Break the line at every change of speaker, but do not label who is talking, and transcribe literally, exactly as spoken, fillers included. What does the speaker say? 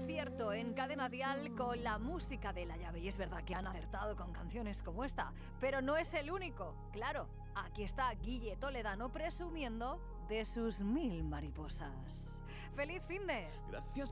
acierto en Cadena Dial con la música de La Llave. Y es verdad que han acertado con canciones como esta, pero no es el único. Claro, aquí está Guille Toledano presumiendo de sus mil mariposas. ¡Feliz finde!
Gracias